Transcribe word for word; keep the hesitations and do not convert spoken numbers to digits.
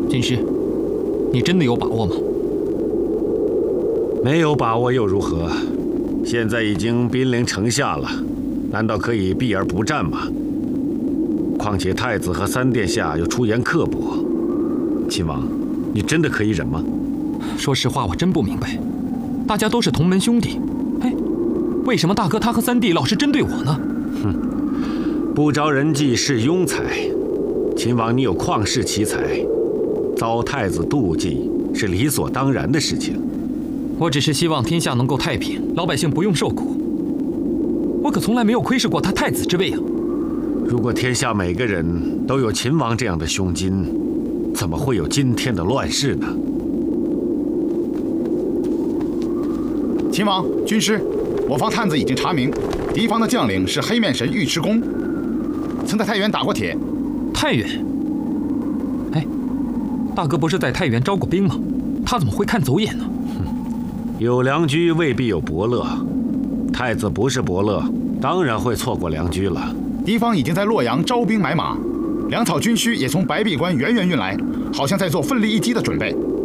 军师，你真的有把握吗？ 没有把握又如何？现在已经兵临城下了，难道可以避而不战吗？况且太子和三殿下又出言刻薄，秦王，你真的可以忍吗？ 说实话，我真不明白，大家都是同门兄弟，哎，为什么大哥他和三弟老是针对我呢？ 哼，不招人忌是庸才。秦王，你有旷世奇才，遭太子妒忌是理所当然的事情。 我只是希望天下能够太平，老百姓不用受苦。我可从来没有窥视过他太子之位啊！ 如果天下每个人都有秦王这样的胸襟，怎么会有今天的乱世呢？ 秦王，军师，我方探子已经查明，敌方的将领是黑面神尉迟恭，曾在太原打过铁。 太原？哎，大哥不是在太原招过兵吗？他怎么会看走眼呢？ 有良驹未必有伯乐，太子不是伯乐，当然会错过良驹了。 敌方已经在洛阳招兵买马，粮草军需也从白璧关源源运来，好像在做奋力一击的准备。